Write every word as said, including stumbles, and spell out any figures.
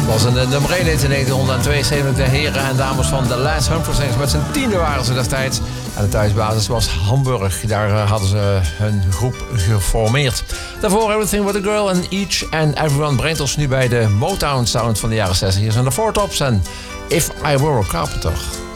was een uh, nummer één in negentien tweeënzeventig. De heren en dames van The Last Humphrey. Met z'n tiende waren ze destijds. En de thuisbasis was Hamburg. Daar uh, hadden ze hun groep geformeerd. Daarvoor Everything But A Girl en Each and Everyone brengt ons nu bij de Motown sound van de jaren zestig. Hier zijn de Four Tops en If I Were A Carpenter.